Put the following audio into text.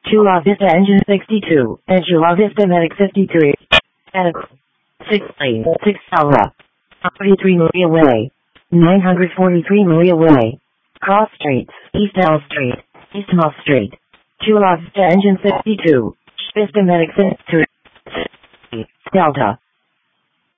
Chula Vista Engine 62, and Chula Vista Medic 53. Medical 6 Lane, 6 Alva. 43 Maria Way. 943 Maria Way. Cross Streets, East L Street, East Hull Street. Chula Vista Engine 62. Vista Medic 53. Delta.